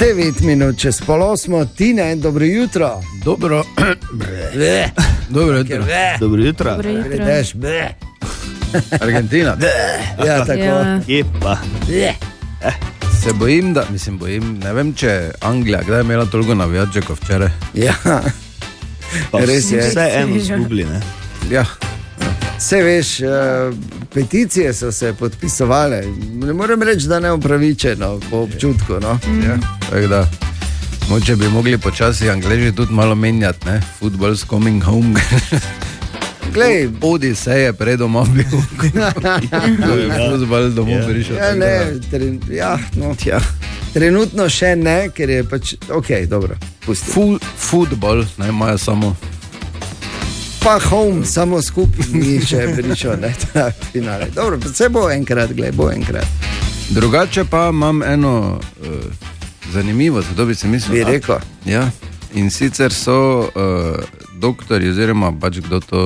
9 minut čez 7:30, Tine, dobro jutro. Dobro. Dobro jutro. Dobro jutro. Gledeš, Argentina. Ja, tako. Epa. Se bojim, ne vem, če je Anglija kdaj imela toliko navijačev kot včeraj. Ja, res je. Vse eno zgubili, ne? Ja. Vse veš, peticije so se podpisovale. Ne morem reči, da ne upravičeno po občutku. No? Ja. Tako da, moče bi mogli počasi Angleži tudi malo menjati, ne? Football's coming home. Glej, Odi se je pred domov bil. Football domov prišel. ja, ne, tja. Trenutno še ne, ker je pač, ok, dobro, pusti. Football, ne, imajo samo. Pa home, samo skupaj ni še prišel, ne, ta finale. Dobro, se bo enkrat, glej, bo enkrat. Drugače pa imam eno zanimivo, zato bi se mislil. Bi rekel. Ja, in sicer so doktori, oziroma pač kdo to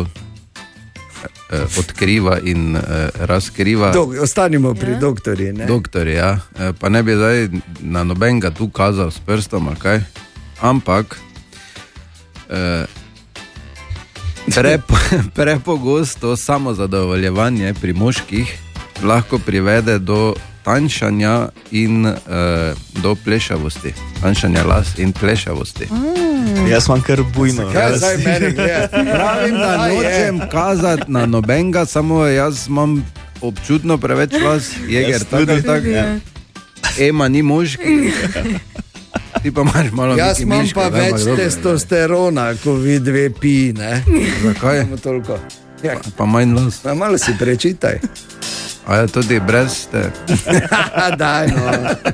odkriva in razkriva. Ostanimo pri doktorji, ne? Doktori, ja. Pa ne bi zdaj na nobenega tu kazal s prstom, kaj? Ampak prepogosto samozadovoljevanje pri moških lahko privede do tanjšanja in do plešavosti. Tanjšanja las in plešavosti. Jaz imam kar bujno. Kaj zdaj meni gleda? Pravim, da nočem kazati na nobenega, samo jaz imam občutno preveč las, jeger, tako. Ema ni moški. Ti pa imaš malo Jaz neki imam miške, pa da, več ampak dobro. testosterona, ko vi dve pi, ne? Zakaj? Samo toliko. Ja, Pa manj las. pa malo si prečitaj. A ja, tudi brez te. Daj, no.